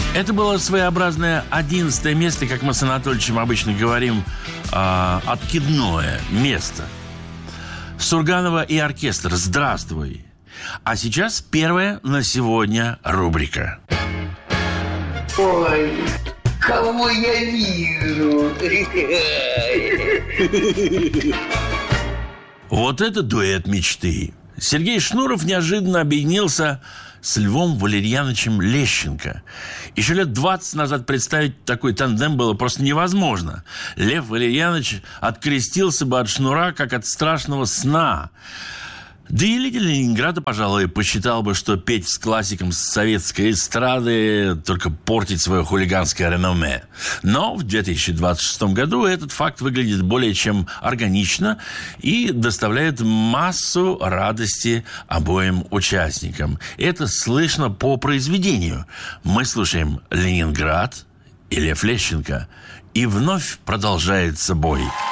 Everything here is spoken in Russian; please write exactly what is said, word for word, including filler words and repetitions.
Это было своеобразное одиннадцатое место, как мы с Анатольевичем обычно говорим, э, откидное место. Сурганова и оркестр, здравствуй. А сейчас первая на сегодня рубрика. Ой, кого я вижу? Вот это дуэт мечты. Сергей Шнуров неожиданно объединился с Львом Валерьяновичем Лещенко. Еще лет двадцать назад представить такой тандем было просто невозможно. Лев Валерьянович открестился бы от Шнура, как от страшного сна. Да и лидер Ленинграда, пожалуй, посчитал бы, что петь с классиком советской эстрады только портить свое хулиганское реноме. Но в две тысячи двадцать шестом году этот факт выглядит более чем органично и доставляет массу радости обоим участникам. Это слышно по произведению. Мы слушаем «Ленинград» и Лев Лещенко. И вновь продолжается бой.